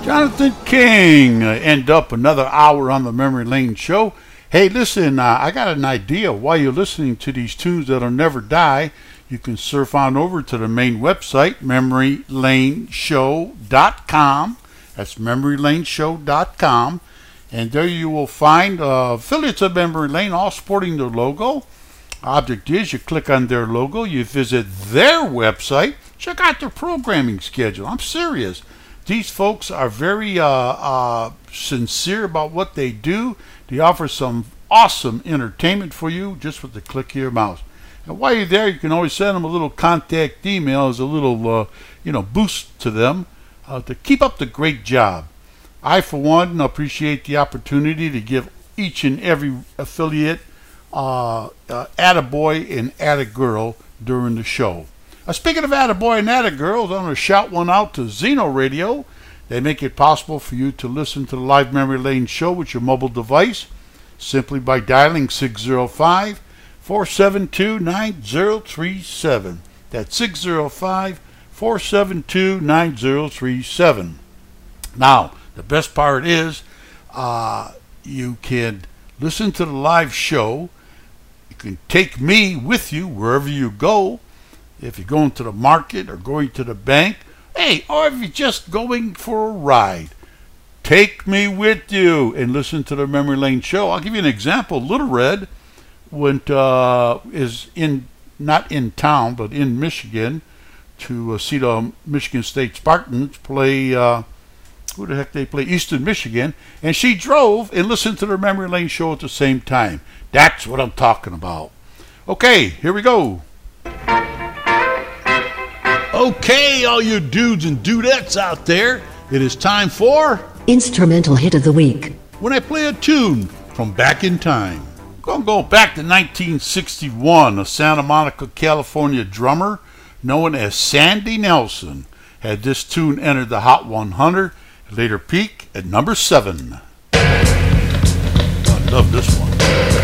Jonathan King end up another hour on the Memory Lane Show. Hey, listen, I got an idea. While you're listening to these tunes that'll never die, you can surf on over to the main website, memorylaneshow.com. That's memorylaneshow.com. And there you will find affiliates of Memory Lane, all sporting their logo. Object is you click on their logo, you visit their website, check out their programming schedule. I'm serious. These folks are very sincere about what they do. They offer some awesome entertainment for you just with the click of your mouse. And while you're there, you can always send them a little contact email as a little, boost to them to keep up the great job. I, for one, appreciate the opportunity to give each and every affiliate attaboy and attagirl during the show. Speaking of attaboy and attagirls, I'm going to shout one out to Zeno Radio. They make it possible for you to listen to the live Memory Lane Show with your mobile device simply by dialing 605-472-9037. That's 605-472-9037. Now, the best part is you can listen to the live show. You can take me with you wherever you go. If you're going to the market or going to the bank, or if you're just going for a ride, take me with you and listen to the Memory Lane Show. I'll give you an example. Little Red is not in town, but in Michigan to see the Michigan State Spartans play. Who the heck they play? Eastern Michigan. And she drove and listened to the Memory Lane Show at the same time. That's what I'm talking about. Okay, here we go. Okay, all you dudes and dudettes out there, it is time for Instrumental Hit of the Week. When I play a tune from back in time. I'm going to go back to 1961. A Santa Monica, California drummer known as Sandy Nelson had this tune enter the Hot 100, later peak at number 7. I love this one.